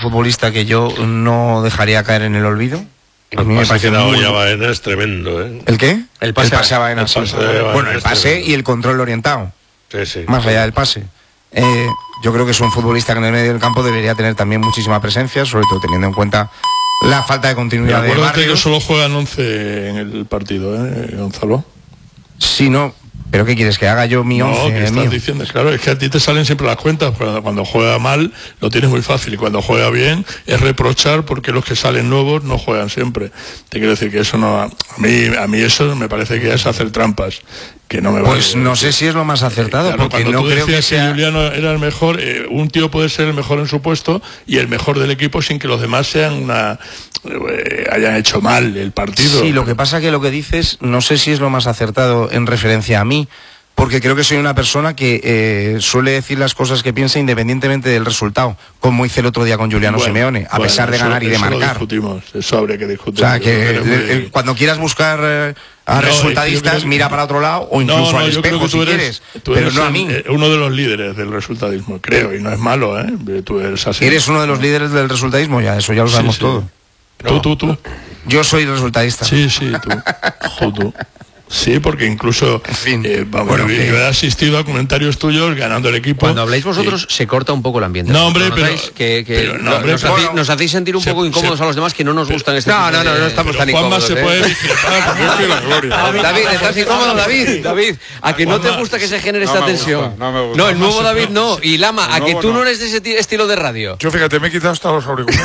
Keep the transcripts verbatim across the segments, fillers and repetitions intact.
futbolista que yo no dejaría caer en el olvido. A mí me parece que muy... a Baena es tremendo, ¿eh? ¿El qué? El pase, el pase a Baena. El pase de Baena bueno, el pase tremendo. Y el control orientado. Sí, sí. Más allá del pase. Eh, yo creo que es un futbolista que en el medio del campo debería tener también muchísima presencia, sobre todo teniendo en cuenta la falta de continuidad de Barrios. Acuérdate que solo juegan once en el partido, ¿eh, Gonzalo? Sí, no... ¿Pero qué quieres? ¿Que haga yo mi once? No, que estás mío? diciendo, claro, es que a ti te salen siempre las cuentas. Cuando, cuando juega mal, lo tienes muy fácil. Y cuando juega bien, es reprochar porque los que salen nuevos no juegan siempre. Te quiero decir que eso no... A mí, a mí eso me parece que es hacer trampas. Que no me pues vale. no sé si es lo más acertado, Eh, claro, porque cuando no tú creo que sea... que Juliano era el mejor, eh, un tío puede ser el mejor en su puesto y el mejor del equipo sin que los demás sean una eh, hayan hecho mal el partido. Sí, lo que pasa que lo que dices, no sé si es lo más acertado en referencia a mí, porque creo que soy una persona que eh, suele decir las cosas que piensa independientemente del resultado, como hice el otro día con Juliano bueno, Simeone, a bueno, pesar de eso, ganar y de eso marcar. Lo discutimos, eso habría que discutir. O sea, que el, el, cuando quieras buscar eh, a no, resultadistas, que, mira para otro lado o incluso no, no, al espejo si eres, quieres, tú pero eres no el, a mí. Uno de los líderes del resultadismo, creo, y no es malo, ¿eh? Tú eres así. ¿Eres uno de los líderes del resultadismo? Ya, eso ya lo sabemos sí, sí. todo. Tú, tú, tú. Yo soy resultadista. Sí, sí, tú. tú, tú. Sí, porque incluso en fin, eh, vamos, bueno, yo que... he asistido a comentarios tuyos ganando el equipo. Cuando habláis vosotros eh, se corta un poco el ambiente. No, hombre, pero, que, que pero no, hombre, nos, pero, hacéis, nos hacéis sentir un se, poco incómodos se, a los demás que no nos gustan se, este no, tipo no, no, de... no estamos pero tan Juanma incómodos. se ¿eh? puede discrepar. David, ¿estás incómodo, David? David, a que no te gusta que se genere no esta me tensión. Gusta, no, me gusta. No, el nuevo David no. Y Lama, a que tú no eres de ese estilo de radio. Yo fíjate, me he quitado hasta los auriculares.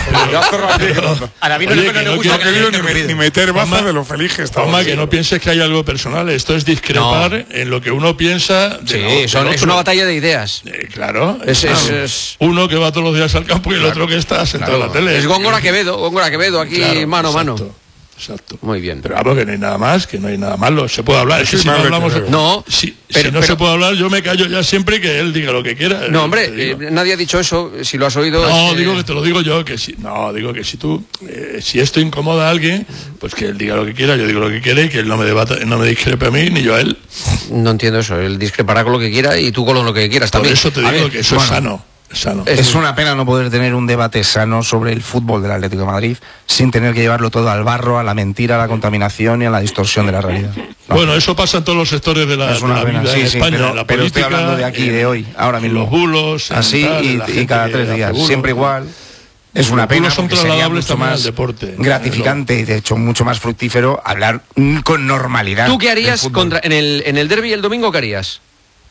A David no le gusta. No he querido ni meter baza de lo feliz que estaba. Juanma, que no pienses que hay algo personal. Esto es discrepar en lo que uno piensa. De sí, lo, son, es una batalla de ideas. Eh, claro. Es, claro. Es, es... Uno que va todos los días al campo y el claro, otro que está sentado claro. en la tele. Es Góngora Quevedo, Góngora Quevedo, aquí claro, mano a mano. Exacto. Muy bien. Pero hablo que no hay nada más, que no hay nada malo. Se puede hablar. Es que si no hablamos. No, si, pero, si no pero, se puede hablar, yo me callo ya siempre que él diga lo que quiera. No, hombre, eh, nadie ha dicho eso. Si lo has oído. No, es que... digo que te lo digo yo. Que si, no, digo que si tú. Eh, si esto incomoda a alguien, pues que él diga lo que quiera, yo digo lo que quiere y que él no me debata, no me discrepe a mí ni yo a él. No entiendo eso. Él discrepará con lo que quiera y tú con lo que quieras también. Por eso te digo ver, que eso bueno, es sano. Sano. Es una pena no poder tener un debate sano sobre el fútbol del Atlético de Madrid sin tener que llevarlo todo al barro, a la mentira, a la contaminación y a la distorsión de la realidad. No. Bueno, eso pasa en todos los sectores de la, es una de la vida sí, en sí, España, pero, la pero política, estoy hablando de aquí, de hoy, ahora mismo. Los bulos, así tal, y, y cada tres días, bulo, siempre igual. Es una pena son porque sería mucho más deporte, gratificante y de hecho mucho más fructífero hablar con normalidad. ¿Tú qué harías contra, en el en el derbi el domingo? ¿Qué harías?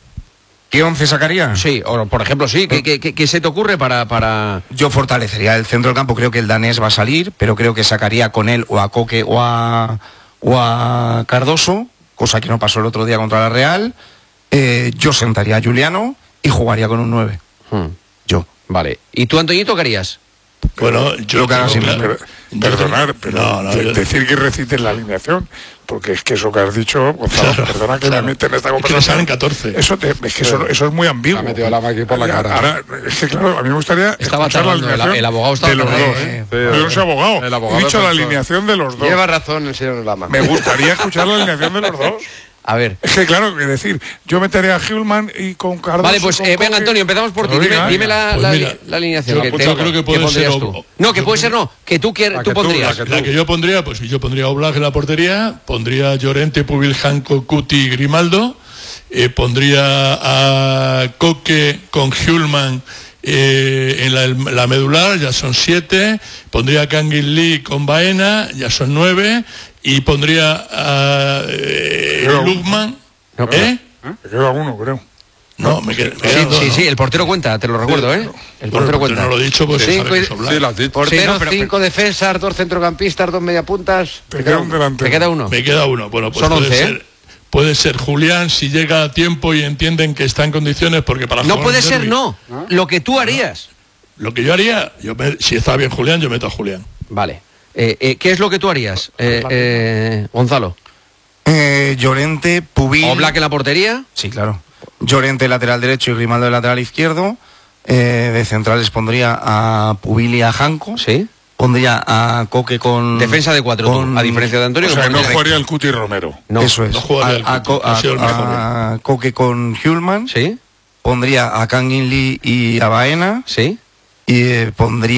¿Qué once sacaría? Sí, o por ejemplo, sí. ¿Qué, qué, qué, qué se te ocurre para, para...? Yo fortalecería el centro del campo. Creo que el danés va a salir, pero creo que sacaría con él o a Coque o a, o a Cardoso, cosa que no pasó el otro día contra la Real. Eh, yo sentaría a Juliano y jugaría con un nueve. Hmm. Yo. Vale. ¿Y tú, Antoñito, qué harías? Bueno, yo... creo que claro, perdonar, pero no, no, de, yo... decir que recites la alineación, porque es que eso que has dicho, Gonzalo, claro, perdona que claro. me mete en esta conversación. Es que salen catorce. Eso, te, es que eso, eso es muy ambiguo. Ha metido la máquina por la cara. Ahora, es que claro, a mí me gustaría estaba escuchar la el, alineación el abogado estaba de los tardando, dos. ¿eh? Sí, yo no soy abogado. El abogado He dicho la pensó. alineación de los dos. Lleva razón el señor Lama. Me gustaría escuchar la alineación de los dos. A ver. Es que claro, que decir, yo metería a Hulman y con Cardoso. Vale, pues eh, venga, Antonio, empezamos por ti. Dime, Venga, dime la, pues la, mira, la alineación. yo Que apunto, te, creo que puede pondrías ser tú. o- No, que puede ser no. Que tú, quieres, La tú que tú, pondrías. la que La que yo pondría, pues yo pondría a Oblak en la portería, pondría a Llorente, Pubil, Janco, Cuti, Grimaldo, eh, pondría a Coque con Hulman eh, en la, la medular, ya son siete, pondría a Kangin Lee con Baena, ya son nueve, y pondría a eh, Lukman, No, ¿eh? Me queda uno, creo. No, me queda, me Sí, quedan dos, sí, ¿no? sí, el portero cuenta, te lo recuerdo, ¿eh? El Bueno, portero porque cuenta. no lo he dicho, pues Sí, sabe que es Oblak. Sí, lo has dicho. Portero, Sí, no, pero- cinco defensas, dos centrocampistas, dos mediapuntas. Te queda un delantero. Te queda uno. Me queda uno. Bueno, pues Son puede once, ser, ¿eh? puede ser Julián si llega a tiempo y entienden que está en condiciones, porque para No jugar puede un ser, derbi- no. Lo que tú harías. Lo que yo haría, yo me- si está bien Julián, yo meto a Julián. Vale. Eh, eh, ¿Qué es lo que tú harías, eh, eh, Gonzalo? Eh, Llorente, Pubil. ¿Oblak en la portería? Sí, claro. Llorente lateral derecho y Grimaldo de lateral izquierdo. Eh, de centrales pondría a Pubil y a Janco. Sí. Pondría a Coque con... Defensa de cuatro, con- tú, a diferencia de Antonio. O que sea, no pondría- jugaría el Cuti Romero. No. Eso es. no jugaría el a, a, Cuti, Co- ha sido el a- mejor, a Coque con Hulman. Sí, Pondría a Kangin Lee y a Baena. sí. Y eh, pondría